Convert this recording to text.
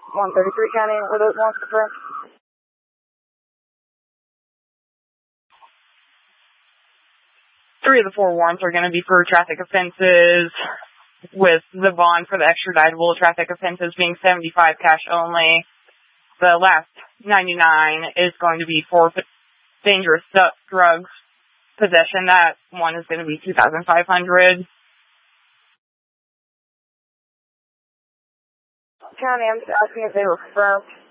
133 County, were those ones confirmed? Three of the 4 warrants are going to be for traffic offenses, with the bond for the extraditable traffic offenses being $75 cash only. The last 99 is going to be for dangerous drugs possession. That one is going to be $2,500. County, I'm just asking if they were confirmed.